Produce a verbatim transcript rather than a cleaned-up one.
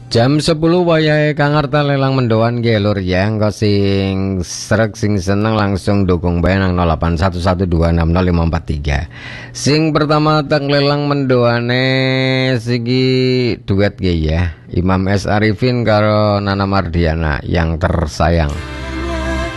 Jam sepuluh wayahe kang arta lelang mendoan nggih lur ya. Engko sing srek sing seneng langsung dukung bae nang nol delapan satu satu dua enam nol lima empat tiga. Sing pertama teng lelang mendoane sigi duet nggih ya. Imam S Arifin karo Nana Mardiana yang tersayang.